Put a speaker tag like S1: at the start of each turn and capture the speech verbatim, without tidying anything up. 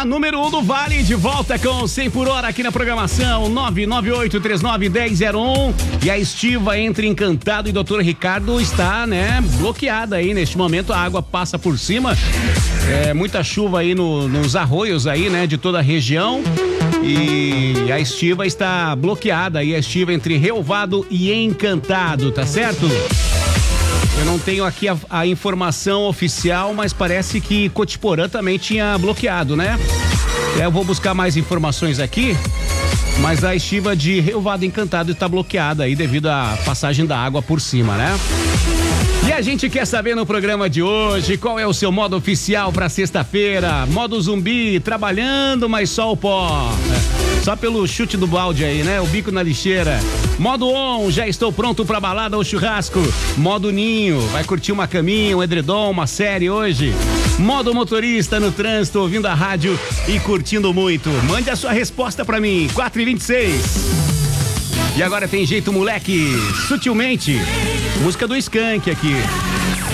S1: A número um do Vale, de volta com cem por hora aqui na programação nove nove oito três nove um zero zero um. E a estiva entre Encantado e doutor Ricardo está, né, bloqueada aí neste momento. A água passa por cima. É, muita chuva aí no, nos arroios aí, né, de toda a região. E a estiva está bloqueada aí, a estiva entre Relvado e Encantado, tá certo? Eu não tenho aqui a, a informação oficial, mas parece que Cotiporã também tinha bloqueado, né? É, eu vou buscar mais informações aqui, mas a estiva de Relvado Encantado está bloqueada aí devido à passagem da água por cima, né? E a gente quer saber no programa de hoje qual é o seu modo oficial para sexta-feira. Modo zumbi, trabalhando, mas só o pó. Só pelo chute do balde aí, né? O bico na lixeira. Modo on, já estou pronto pra balada ou churrasco. Modo ninho, vai curtir uma caminha, um edredom, uma série hoje. Modo motorista no trânsito, ouvindo a rádio e curtindo muito. Mande a sua resposta pra mim, quatro e vinte e seis. E agora tem jeito moleque, sutilmente. Música do Skank aqui.